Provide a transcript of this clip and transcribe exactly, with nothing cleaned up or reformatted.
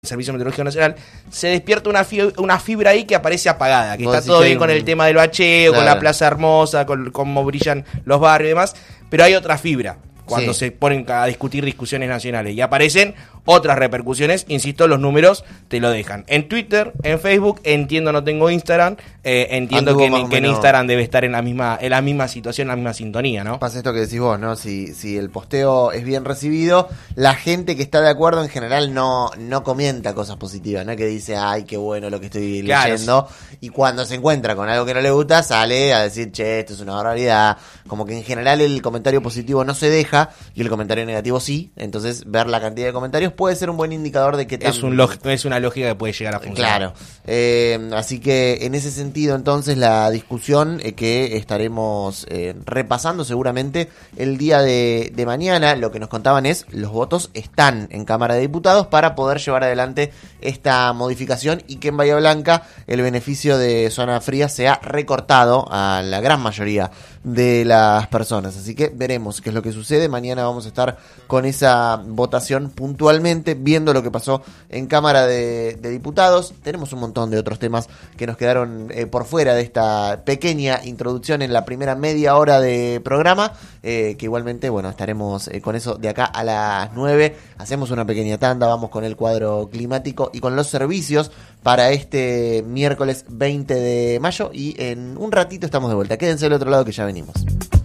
Servicio Meteorológico Nacional, se despierta una fibra, una fibra ahí que aparece apagada, que está todo que bien con un... el tema del bacheo, claro, con la Plaza Hermosa, con cómo brillan los barrios y demás, pero hay otra fibra cuando sí. se ponen a discutir discusiones nacionales y aparecen otras repercusiones, insisto, los números te lo dejan. En Twitter, en Facebook, entiendo no tengo Instagram, eh, entiendo que, en, que en Instagram debe estar en la misma en la misma situación, en la misma sintonía, ¿no? Pasa esto que decís vos, ¿no? Si, si el posteo es bien recibido, la gente que está de acuerdo en general no, no comenta cosas positivas, ¿no? Que dice, ay, qué bueno lo que estoy claro, leyendo, sí. Y cuando se encuentra con algo que no le gusta, sale a decir, che, esto es una barbaridad. Como que en general el comentario positivo no se deja y el comentario negativo sí, entonces ver la cantidad de comentarios puede ser un buen indicador de que tan... es, un log- es una lógica que puede llegar a funcionar. Claro, eh, así que en ese sentido entonces la discusión eh, que estaremos eh, repasando seguramente el día de, de mañana, lo que nos contaban es los votos están en Cámara de Diputados para poder llevar adelante esta modificación y que en Bahía Blanca el beneficio de zona fría sea recortado a la gran mayoría de las personas, así que veremos qué es lo que sucede. Mañana vamos a estar con esa votación puntualmente, viendo lo que pasó en Cámara de, de Diputados. Tenemos un montón de otros temas que nos quedaron eh, por fuera de esta pequeña introducción en la primera media hora de programa, eh, que igualmente, bueno, estaremos eh, con eso de acá a las nueve. Hacemos una pequeña tanda, vamos con el cuadro climático y con los servicios para este miércoles veinte de mayo y en un ratito estamos de vuelta. Quédense del otro lado que ya venimos.